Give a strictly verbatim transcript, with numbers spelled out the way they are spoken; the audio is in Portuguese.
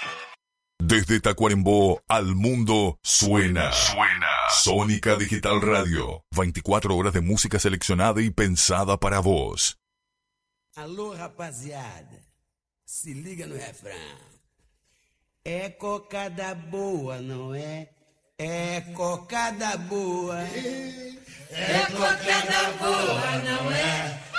Desde Tacuarembó al mundo suena. Suena. Sónica Digital Radio. veinticuatro horas de música seleccionada y pensada para vos. Alô, rapaziada. Se liga no refrão. É cocada boa, não é? É cocada boa. É cocada boa, não é?